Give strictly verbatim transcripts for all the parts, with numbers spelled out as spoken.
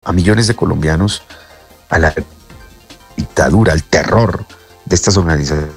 a millones de colombianos a la dictadura, al terror de estas organizaciones,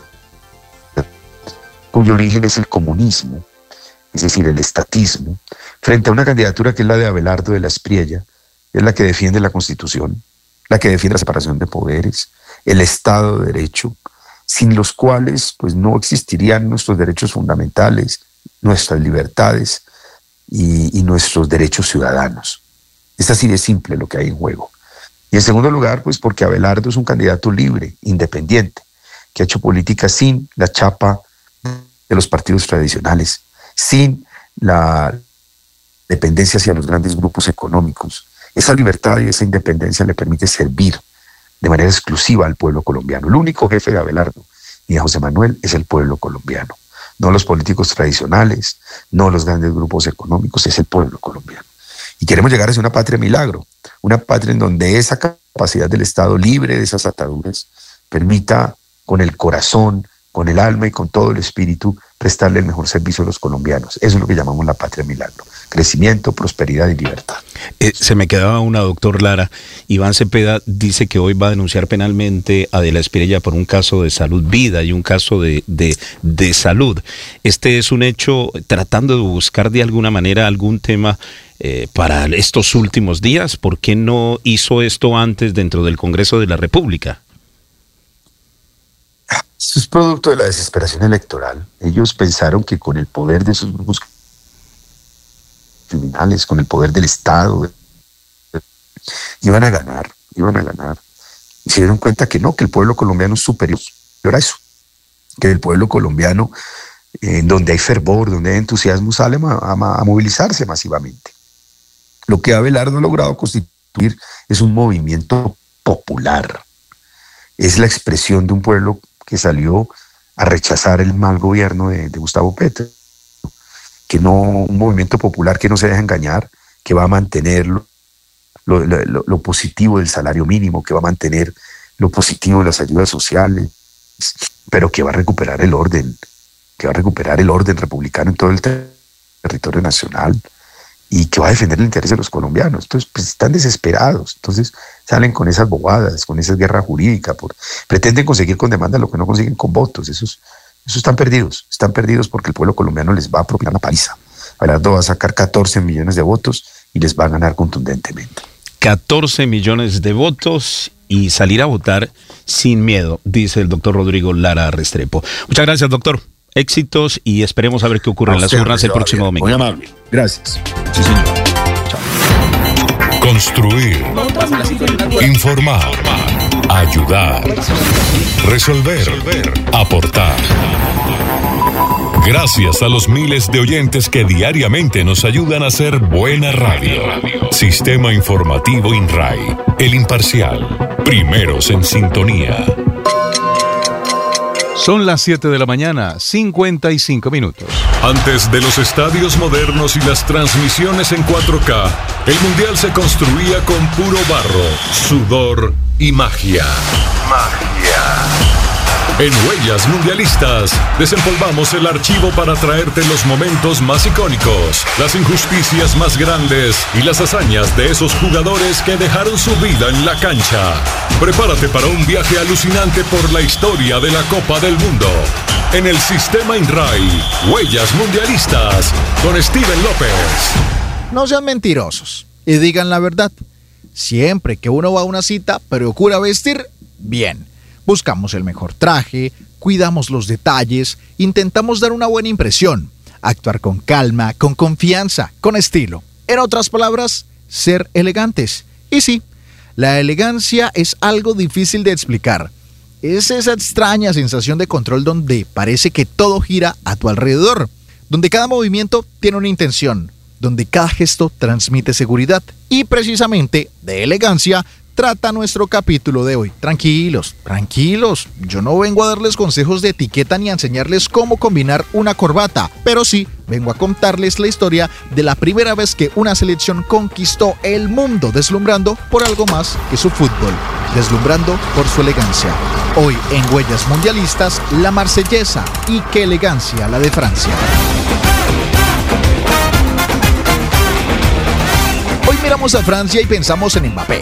cuyo origen es el comunismo, es decir, el estatismo, frente a una candidatura que es la de Abelardo de la Espriella, es la que defiende la Constitución, la que defiende la separación de poderes, el Estado de Derecho, sin los cuales pues, no existirían nuestros derechos fundamentales, nuestras libertades y, y nuestros derechos ciudadanos. Es así de simple lo que hay en juego. Y en segundo lugar, pues porque Abelardo es un candidato libre, independiente, que ha hecho política sin la chapa de los partidos tradicionales, sin la dependencia hacia los grandes grupos económicos. Esa libertad y esa independencia le permite servir de manera exclusiva al pueblo colombiano. El único jefe de Abelardo y de José Manuel es el pueblo colombiano, no los políticos tradicionales, no los grandes grupos económicos, es el pueblo colombiano. Y queremos llegar a ser una patria milagro, una patria en donde esa capacidad del Estado libre de esas ataduras permita con el corazón, con el alma y con todo el espíritu prestarle el mejor servicio a los colombianos. Eso es lo que llamamos la patria milagro. Crecimiento, prosperidad y libertad. Eh, se me quedaba una, doctor Lara. Iván Cepeda dice que hoy va a denunciar penalmente a De la Espriella por un caso de salud vida y un caso de, de, de salud. Este es un hecho tratando de buscar de alguna manera algún tema eh, para estos últimos días. ¿Por qué no hizo esto antes dentro del Congreso de la República? Eso es producto de la desesperación electoral. Ellos pensaron que con el poder de esos grupos criminales, con el poder del Estado, iban a ganar, iban a ganar. Y se dieron cuenta que no, que el pueblo colombiano es superior a eso, que el pueblo colombiano, en donde hay fervor, donde hay entusiasmo, sale a, a, a movilizarse masivamente. Lo que Abelardo ha logrado constituir es un movimiento popular. Es la expresión de un pueblo que salió a rechazar el mal gobierno de, de Gustavo Petro, que no, un movimiento popular que no se deja engañar, que va a mantener lo, lo, lo, lo positivo del salario mínimo, que va a mantener lo positivo de las ayudas sociales, pero que va a recuperar el orden, que va a recuperar el orden republicano en todo el ter- territorio nacional y que va a defender el interés de los colombianos. Entonces, pues están desesperados. Entonces salen con esas bobadas, con esa guerra jurídica, por, pretenden conseguir con demanda lo que no consiguen con votos. Esos, esos están perdidos, están perdidos porque el pueblo colombiano les va a propinar una paliza. Abelardo va a sacar catorce millones de votos y les va a ganar contundentemente. catorce millones de votos y salir a votar sin miedo, dice el doctor Rodrigo Lara Restrepo. Muchas gracias, doctor. Éxitos y esperemos a ver qué ocurre en las urnas el próximo domingo. Muy amable. Gracias. Sí, señor. Chao. Construir. Informar. Ayudar. Resolver. Aportar. Gracias a los miles de oyentes que diariamente nos ayudan a hacer buena radio. Sistema Informativo INRAI. El Imparcial. Primeros en sintonía. Son las siete de la mañana, cincuenta y cinco minutos. Antes de los estadios modernos y las transmisiones en cuatro K, el Mundial se construía con puro barro, sudor y magia. Magia. En Huellas Mundialistas, desempolvamos el archivo para traerte los momentos más icónicos, las injusticias más grandes y las hazañas de esos jugadores que dejaron su vida en la cancha. Prepárate para un viaje alucinante por la historia de la Copa del Mundo. En el Sistema INRAI, Huellas Mundialistas, con Steven López. No sean mentirosos y digan la verdad. Siempre que uno va a una cita, procura vestir bien. Buscamos el mejor traje, cuidamos los detalles, intentamos dar una buena impresión, actuar con calma, con confianza, con estilo. En otras palabras, ser elegantes. Y sí, la elegancia es algo difícil de explicar. Es esa extraña sensación de control donde parece que todo gira a tu alrededor, donde cada movimiento tiene una intención, donde cada gesto transmite seguridad. Y precisamente de elegancia trata nuestro capítulo de hoy. Tranquilos, tranquilos. Yo no vengo a darles consejos de etiqueta ni a enseñarles cómo combinar una corbata, pero sí vengo a contarles la historia de la primera vez que una selección conquistó el mundo, deslumbrando por algo más que su fútbol, deslumbrando por su elegancia. Hoy en Huellas Mundialistas, la marsellesa, y qué elegancia la de Francia. Hoy miramos a Francia y pensamos en Mbappé.